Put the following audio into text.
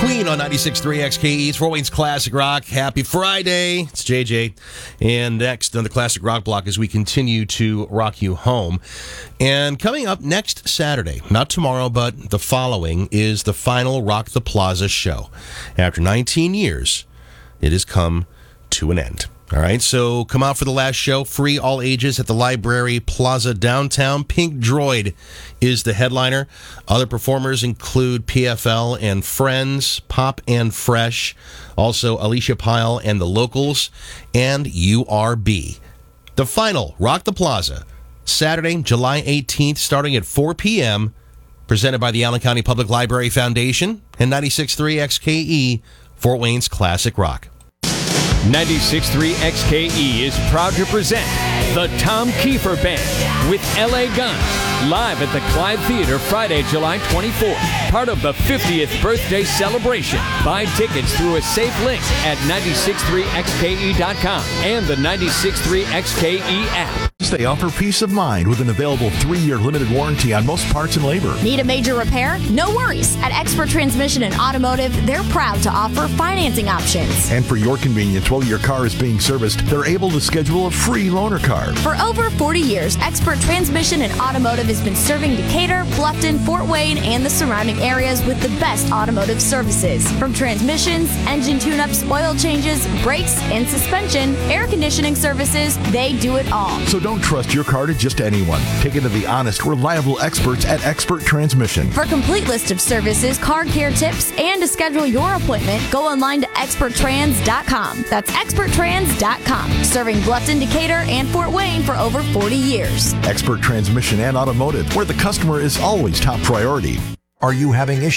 Queen on 96.3 XKE. It's Fort Wayne's Classic Rock. Happy Friday. It's JJ. And next on the Classic Rock block as we continue to rock you home. And coming up next Saturday, not tomorrow, but the following, is the final Rock the Plaza show. After 19 years, it has come to an end. All right, so come out for the last show. Free, all ages, at the Library Plaza downtown. Pink Droid is the headliner. Other performers include PFL and Friends, Pop and Fresh, also Alicia Pyle and the Locals, and URB. The final Rock the Plaza, Saturday, July 18th, starting at 4 p.m., presented by the Allen County Public Library Foundation and 96.3 XKE, Fort Wayne's Classic Rock. 96.3 XKE is proud to present the Tom Kiefer Band with L.A. Guns, live at the Clyde Theater Friday, July 24th. Part of the 50th birthday celebration. Buy tickets through a safe link at 963xke.com and the 96.3 XKE app. They offer peace of mind with an available 3-year limited warranty on most parts and labor. Need a major repair? No worries. At Expert Transmission and Automotive, they're proud to offer financing options. And for your convenience, while your car is being serviced, they're able to schedule a free loaner car. For over 40 years, Expert Transmission and Automotive has been serving Decatur, Bluffton, Fort Wayne, and the surrounding areas with the best automotive services. From transmissions, engine tune-ups, oil changes, brakes, and suspension, air conditioning services, they do it all. So don't trust your car to just anyone. Take it to the honest, reliable experts at Expert Transmission. For a complete list of services, car care tips, and to schedule your appointment, go online to experttrans.com. That's experttrans.com. Serving Bluffton, Decatur, and Fort Wayne for over 40 years. Expert Transmission and Automotive, where the customer is always top priority. Are you having issues?